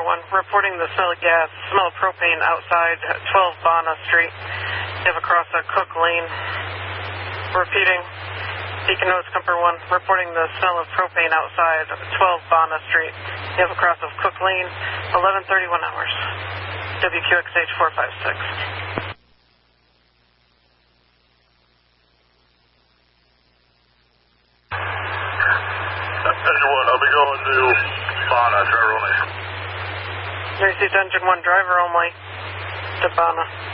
Number 1, reporting the smell of gas, smell of propane outside 12 Bonna Street. You have across Cook Lane. Repeating, Beacon Notes Number 1, reporting the smell of propane outside 12 Bonna Street. You have across of Cook Lane, 11:31 hours. WQXH 456. I'll be going to Bonna, driver only. Received Engine 1, driver only to Bonna.